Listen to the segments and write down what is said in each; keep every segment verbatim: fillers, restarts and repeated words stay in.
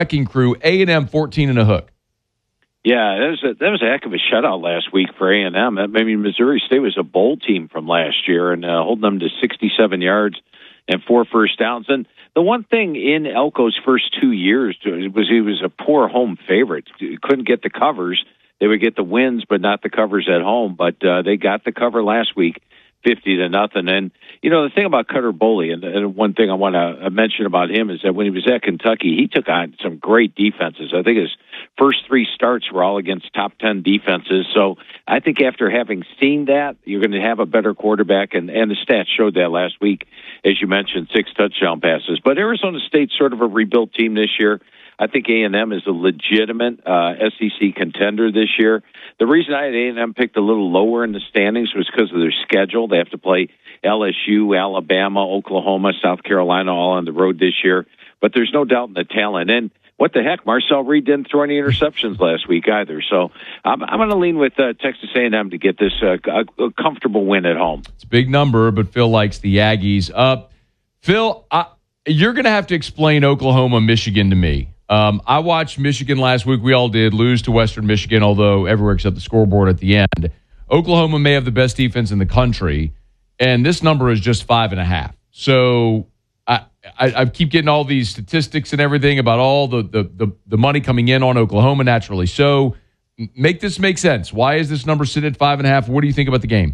wrecking crew. A and M fourteen and a hook. Yeah, that was a, that was a heck of a shutout last week for A and M. I mean, Missouri State was a bowl team from last year, and uh, holding them to sixty-seven yards and four first downs. And the one thing in Elko's first two years was he was a poor home favorite. He couldn't get the covers. They would get the wins, but not the covers at home. But uh, they got the cover last week, fifty to nothing. And, you know, the thing about Cutter Boley, and, and one thing I want to mention about him is that when he was at Kentucky, he took on some great defenses. I think his first three starts were all against top ten defenses. So I think after having seen that, you're going to have a better quarterback, and, and the stats showed that last week, as you mentioned, six touchdown passes. But Arizona State's sort of a rebuilt team this year. I think A and M is a legitimate uh, S E C contender this year. The reason I had A and M picked a little lower in the standings was because of their schedule. They have to play L S U, Alabama, Oklahoma, South Carolina all on the road this year. But there's no doubt in the talent. And what the heck, Marcel Reed didn't throw any interceptions last week either. So I'm, I'm going to lean with uh, Texas A and M to get this uh, a, a comfortable win at home. It's a big number, but Phil likes the Aggies. Uh, Phil, I, you're going to have to explain Oklahoma, Michigan to me. Um, I watched Michigan last week. We all did lose to Western Michigan, although everywhere except the scoreboard at the end. Oklahoma may have the best defense in the country, and this number is just five and a half. So I, I, I keep getting all these statistics and everything about all the, the, the, the money coming in on Oklahoma naturally. So make this make sense. Why is this number sitting at five and a half? What do you think about the game?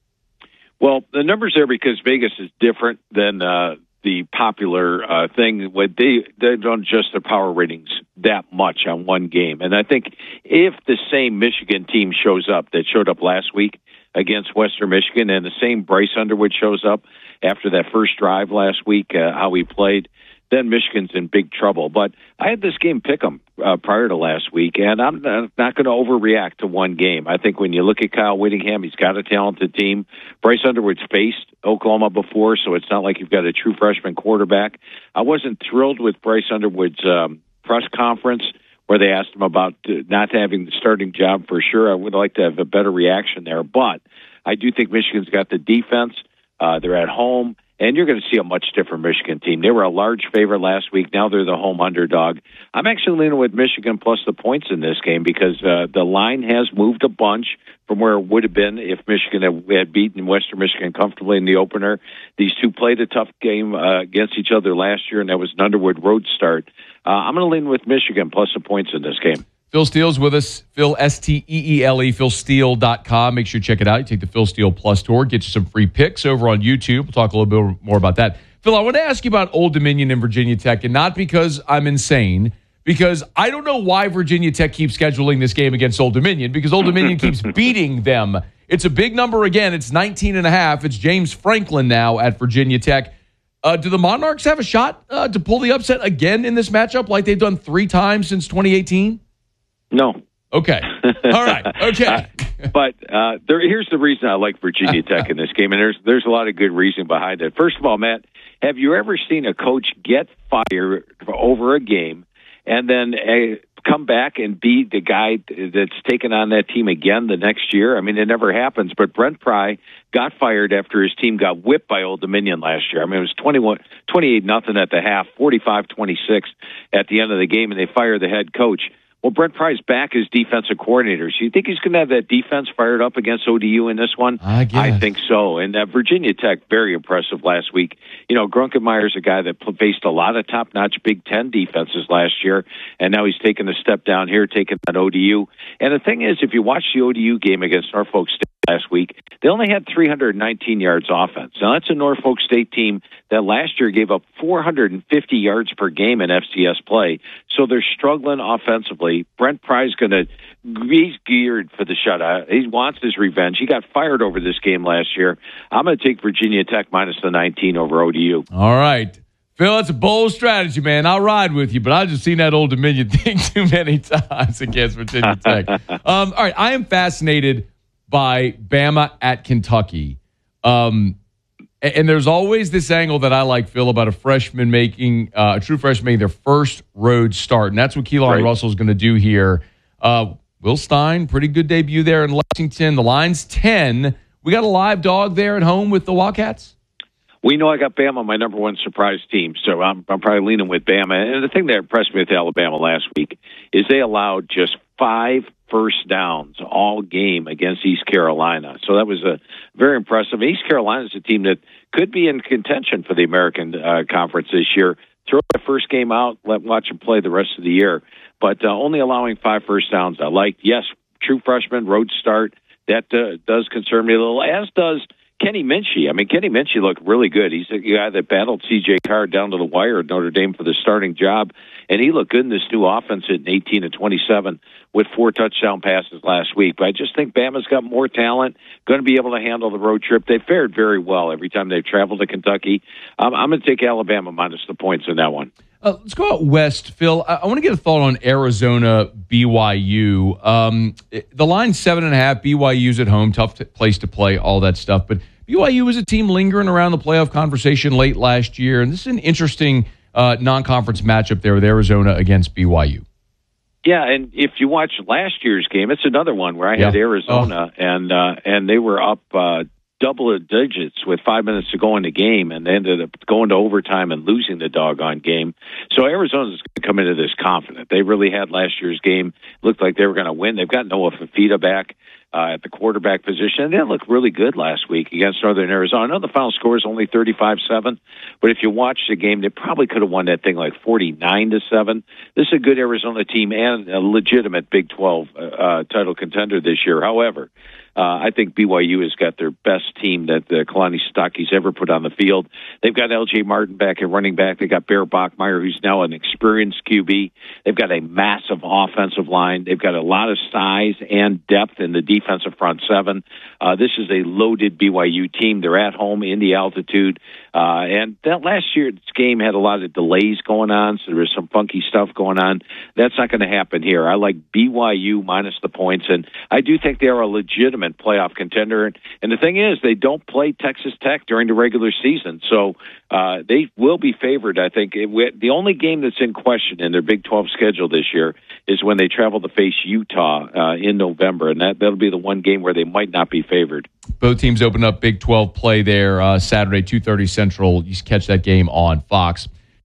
Well, the number's there because Vegas is different than uh, the popular uh, thing. They, they don't adjust their power ratings that much on one game. And I think if the same Michigan team shows up that showed up last week against Western Michigan, and the same Bryce Underwood shows up after that first drive last week, uh, how he played, then Michigan's in big trouble. But I had this game pick 'em uh, prior to last week, and I'm not going to overreact to one game. I think when you look at Kyle Whittingham, he's got a talented team. Bryce Underwood's faced Oklahoma before, so it's not like you've got a true freshman quarterback. I wasn't thrilled with Bryce Underwood's um, press conference where they asked him about not having the starting job for sure. I would like to have a better reaction there, but I do think Michigan's got the defense. Uh, they're at home, and you're going to see a much different Michigan team. They were a large favorite last week. Now they're the home underdog. I'm actually leaning with Michigan plus the points in this game because uh, the line has moved a bunch from where it would have been if Michigan had, had beaten Western Michigan comfortably in the opener. These two played a tough game uh, against each other last year, and that was an Underwood road start. Uh, I'm going to lean with Michigan plus the points in this game. Phil Steele's with us. Phil, S T E E L E, phil steele dot com. Make sure you check it out. You take the Phil Steele Plus tour. Get you some free picks over on YouTube. We'll talk a little bit more about that. Phil, I want to ask you about Old Dominion and Virginia Tech, and not because I'm insane, because I don't know why Virginia Tech keeps scheduling this game against Old Dominion, because Old Dominion keeps beating them. It's a big number again. It's nineteen and a half. It's James Franklin now at Virginia Tech. Uh, do the Monarchs have a shot uh, to pull the upset again in this matchup like they've done three times since twenty eighteen? No. Okay. All right. Okay. uh, but uh, there, here's the reason I like Virginia Tech in this game, and there's there's a lot of good reason behind it. First of all, Matt, have you ever seen a coach get fired over a game and then uh, come back and beat the guy that's taken on that team again the next year? I mean, it never happens. But Brent Pry got fired after his team got whipped by Old Dominion last year. I mean, it was twenty-one, twenty-eight nothing at the half, forty-five twenty-six at the end of the game, and they fired the head coach. Well, Brent Pry's back as defensive coordinator. So you think he's going to have that defense fired up against O D U in this one? I guess. I think so. And uh, Virginia Tech, very impressive last week. You know, Grunkenmeyer's a guy that faced a lot of top-notch Big Ten defenses last year, and now he's taking a step down here, taking on O D U. And the thing is, if you watch the O D U game against Norfolk State last week, they only had three hundred nineteen yards offense. Now, that's a Norfolk State team that last year gave up four hundred fifty yards per game in F C S play. So they're struggling offensively. Brent Pry's going to, he's geared for the shutout. He wants his revenge. He got fired over this game last year. I'm going to take Virginia Tech minus the nineteen over O D U. All right. Phil, that's a bold strategy, man. I'll ride with you, but I've just seen that Old Dominion thing too many times against Virginia Tech. um, all right. I am fascinated by Bama at Kentucky. Um, and there's always this angle that I like, Phil, about a freshman making, uh, a true freshman making their first road start. And that's what Keelan right. Russell is going to do here. Uh, Will Stein, pretty good debut there in Lexington. The line's ten. We got a live dog there at home with the Wildcats? We know I got Bama, my number one surprise team, so I'm, I'm probably leaning with Bama. And the thing that impressed me with Alabama last week is they allowed just five first downs all game against East Carolina. So that was a very impressive. East Carolina is a team that could be in contention for the American uh, Conference this year. Throw the first game out, let watch them play the rest of the year. But uh, only allowing five first downs, I like. Yes, true freshman, road start. That uh, does concern me a little, as does Kenny Minchie. I mean, Kenny Minchie looked really good. He's a guy that battled C J Carr down to the wire at Notre Dame for the starting job, and he looked good in this new offense at eighteen and twenty-seven with four touchdown passes last week. But I just think Bama's got more talent, going to be able to handle the road trip. They fared very well every time they've traveled to Kentucky. Um, I'm going to take Alabama minus the points in that one. Uh, let's go out west, Phil. I, I want to get a thought on Arizona B Y U. Um, it, the line's seven and a half. B Y U's at home, tough t- place to play, all that stuff. But B Y U was a team lingering around the playoff conversation late last year, and this is an interesting uh, non-conference matchup there with Arizona against B Y U. Yeah, and if you watch last year's game, it's another one where I had yeah. Arizona, oh. and uh, and they were up uh, double digits with five minutes to go in the game, and they ended up going to overtime and losing the doggone game. So Arizona's going to come into this confident. They really had last year's game. Looked like they were going to win. They've got Noah Fifita back uh, at the quarterback position, and they looked really good last week against Northern Arizona. I know the final score is only thirty-five seven, but if you watch the game, they probably could have won that thing like forty-nine to seven. This is a good Arizona team and a legitimate Big twelve uh, title contender this year. However, Uh, I think B Y U has got their best team that uh, Kalani Sitake's ever put on the field. They've got L J Martin back at running back. They've got Bear Bachmeier, who's now an experienced Q B. They've got a massive offensive line. They've got a lot of size and depth in the defensive front seven. Uh, this is a loaded B Y U team. They're at home in the altitude. Uh, and that last year's game had a lot of delays going on, so there was some funky stuff going on. That's not going to happen here. I like B Y U minus the points, and I do think they are a legitimate playoff contender. And the thing is, they don't play Texas Tech during the regular season, so uh, they will be favored, I think. It, the only game that's in question in their Big twelve schedule this year is when they travel to face Utah uh, in November, and that, that'll be the one game where they might not be favored. Both teams open up Big twelve play there uh, Saturday, two thirty Central. You catch that game on Fox.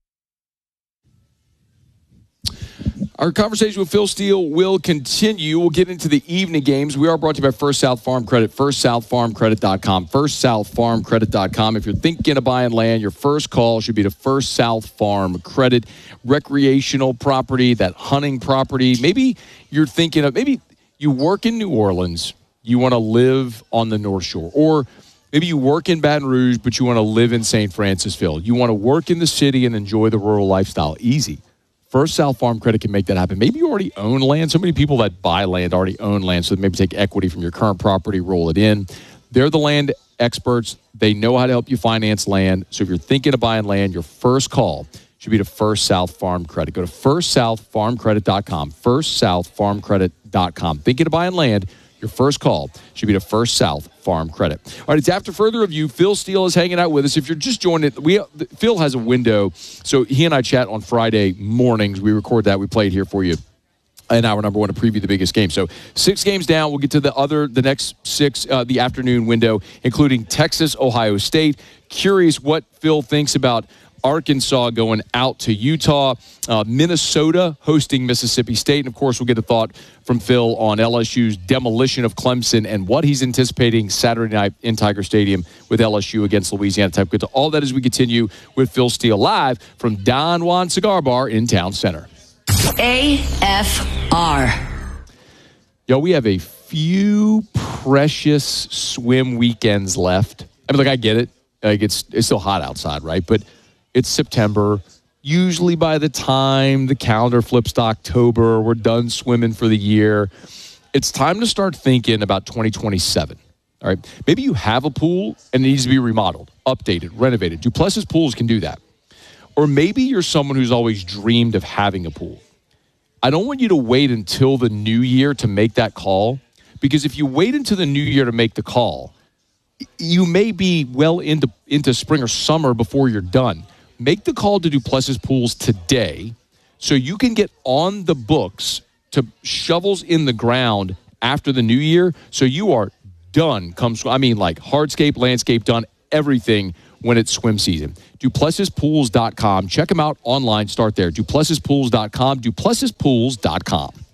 Our conversation with Phil Steele will continue. We'll get into the evening games. We are brought to you by First South Farm Credit, first south farm credit dot com, first south farm credit dot com. If you're thinking of buying land, your first call should be to First South Farm Credit. Recreational property, that hunting property. Maybe you're thinking of, maybe you work in New Orleans, you want to live on the North Shore, or maybe you work in Baton Rouge, but you want to live in Saint Francisville. You want to work in the city and enjoy the rural lifestyle. Easy. First South Farm Credit can make that happen. Maybe you already own land. So many people that buy land already own land, so maybe take equity from your current property, roll it in. They're the land experts. They know how to help you finance land. So if you're thinking of buying land, your first call should be to First South Farm Credit. Go to first south farm credit dot com, first south farm credit dot com. Thinking of buying land, your first call should be to First South Farm Credit. All right, it's after further review. Phil Steele is hanging out with us. If you're just joining, we Phil has a window. So he and I chat on Friday mornings. We record that. We play it here for you in hour number one to preview the biggest game. So six games down. We'll get to the other, the next six, uh, the afternoon window, including Texas, Ohio State. Curious what Phil thinks about Arkansas going out to Utah, uh, Minnesota hosting Mississippi State. And, of course, we'll get a thought from Phil on L S U's demolition of Clemson and what he's anticipating Saturday night in Tiger Stadium with L S U against Louisiana Tech. We'll get to all that as we continue with Phil Steele live from Don Juan Cigar Bar in Town Center. A F R. Yo, we have a few precious swim weekends left. I mean, look, I get it. Like it's it's still hot outside, right? But it's September. Usually by the time the calendar flips to October, we're done swimming for the year. It's time to start thinking about twenty twenty-seven. All right. Maybe you have a pool and it needs to be remodeled, updated, renovated. Duplessis Pools can do that. Or maybe you're someone who's always dreamed of having a pool. I don't want you to wait until the new year to make that call, because if you wait until the new year to make the call, you may be well into, into spring or summer before you're done. Make the call to Duplessis Pools today so you can get on the books to shovels in the ground after the new year, so you are done. Comes, I mean, like hardscape, landscape done, everything when it's swim season. Duplessis Pools dot com. Check them out online. Start there. Duplessis Pools dot com. Duplessis Pools dot com.